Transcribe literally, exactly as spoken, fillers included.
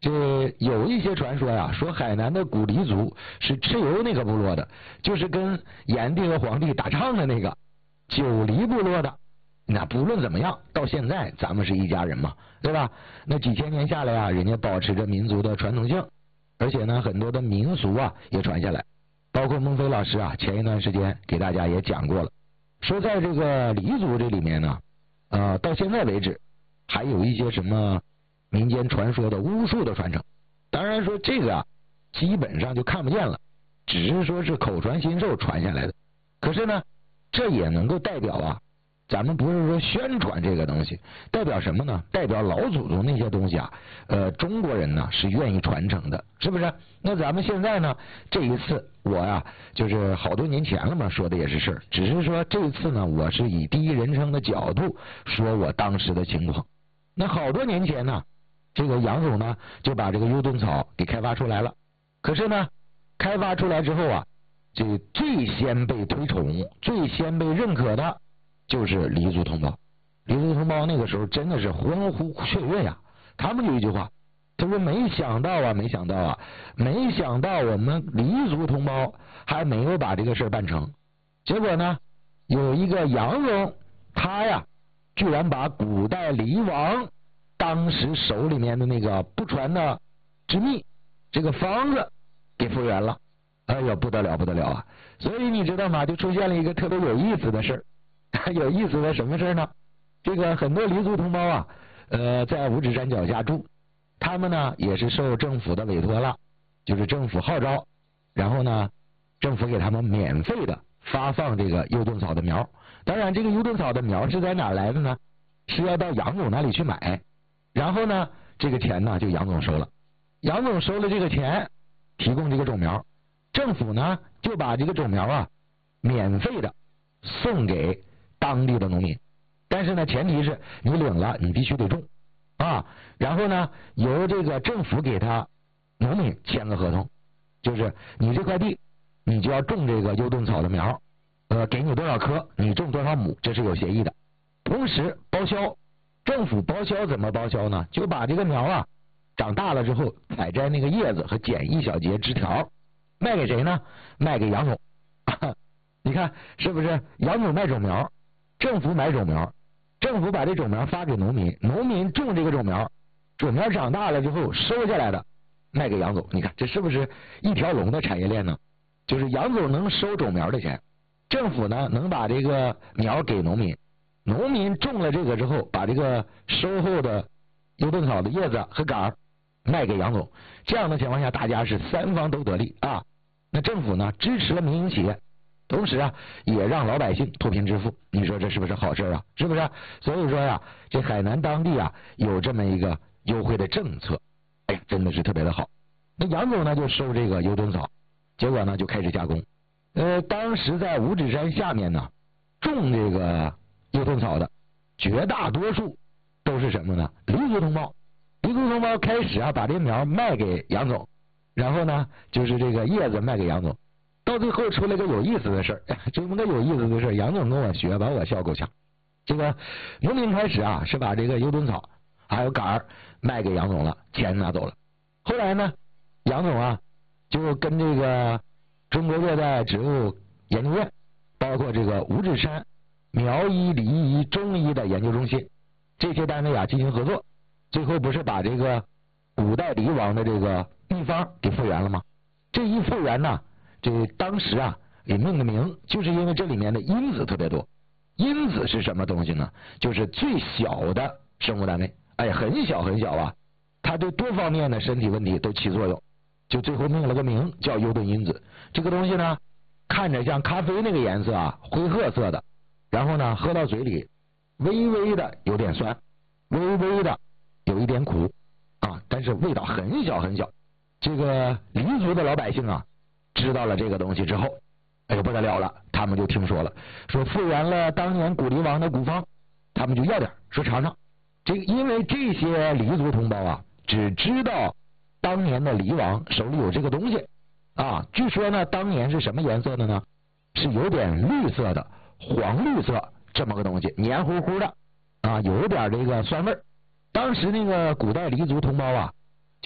这有一些传说呀，说海南的古黎族是蚩尤那个部落的，就是跟炎帝和黄帝打仗的那个九黎部落的。那不论怎么样，到现在咱们是一家人嘛，对吧？那几千年下来啊，人家保持着民族的传统性，而且呢，很多的民俗啊也传下来。包括孟非老师啊，前一段时间给大家也讲过了，说在这个黎族这里面呢，呃，到现在为止还有一些什么民间传说的巫术的传承。当然说这个啊，基本上就看不见了，只是说是口传心授传下来的。可是呢，这也能够代表啊，咱们不是说宣传这个东西，代表什么呢？代表老祖宗那些东西啊，呃，中国人呢是愿意传承的，是不是？那咱们现在呢，这一次我呀、啊，就是好多年前了嘛，说的也是事儿，只是说这次呢，我是以第一人称的角度说我当时的情况。那好多年前呢，这个杨总呢就把这个幽顿草给开发出来了，可是呢，开发出来之后啊，这最先被推崇、最先被认可的就是黎族同胞。黎族同胞那个时候真的是欢呼雀跃呀，他们有一句话，他说没想到啊，没想到啊，没想到我们黎族同胞还没有把这个事儿办成。结果呢，有一个杨总，他呀居然把古代黎王当时手里面的那个不传的之秘这个方子给复原了。哎呦，不得了不得了啊！所以你知道吗，就出现了一个特别有意思的事儿。有意思的什么事呢？这个很多黎族同胞啊，呃，在五指山脚下住，他们呢也是受政府的委托了，就是政府号召，然后呢，政府给他们免费的发放这个幽顿草的苗。当然，这个幽顿草的苗是在哪儿来的呢？是要到杨总那里去买，然后呢，这个钱呢就杨总收了，杨总收了这个钱，提供这个种苗，政府呢就把这个种苗啊免费的送给当地的农民，但是呢，前提是你领了，你必须得种啊。然后呢，由这个政府给他农民签个合同，就是你这块地，你就要种这个幽顿草的苗，呃，给你多少棵，你种多少亩，这是有协议的。同时包销，政府包销怎么包销呢？就把这个苗啊长大了之后，采摘那个叶子和剪一小节枝条，卖给谁呢？卖给杨总。你看是不是？杨总卖种苗，政府买种苗，政府把这种苗发给农民，农民种这个种苗，种苗长大了之后收下来的卖给杨总。你看这是不是一条龙的产业链呢？就是杨总能收种苗的钱，政府呢能把这个苗给农民，农民种了这个之后，把这个收后的幽顿草的叶子和杆卖给杨总。这样的情况下，大家是三方都得利啊。那政府呢支持了民营企业，同时啊也让老百姓脱贫致富，你说这是不是好事啊？是不是？所以说呀，这海南当地啊有这么一个优惠的政策，哎呀，真的是特别的好。那杨总呢就收这个幽顿草，结果呢就开始加工。呃，当时在五指山下面呢种这个幽顿草的绝大多数都是什么呢？黎族同胞。黎族同胞开始啊把这苗卖给杨总，然后呢就是这个叶子卖给杨总，到最后出了个有意思的事儿，这么个有意思的事儿，杨总跟我学，把我笑够呛。这个农民开始啊是把这个幽顿草还有杆儿卖给杨总了，钱拿走了。后来呢，杨总啊就跟这个中国热带植物研究院，包括这个五指山苗医、梨医、中医的研究中心这些单位啊进行合作，最后不是把这个古代黎王的这个秘方给复原了吗？这一复原呢，这当时啊给命的名，就是因为这里面的因子特别多。因子是什么东西呢？就是最小的生物单位，哎，很小很小啊，它对多方面的身体问题都起作用，就最后命了个名叫幽顿因子。这个东西呢，看着像咖啡那个颜色啊，灰褐色的，然后呢喝到嘴里微微的有点酸，微微的有一点苦啊，但是味道很小很小。这个黎族的老百姓啊知道了这个东西之后，哎呦不得了了，他们就听说了，说复原了当年古黎王的古方，他们就要点，说尝尝。这个因为这些黎族同胞啊只知道当年的黎王手里有这个东西啊，据说呢当年是什么颜色的呢？是有点绿色的，黄绿色这么个东西，黏糊糊的啊，有点这个酸味儿。当时那个古代黎族同胞啊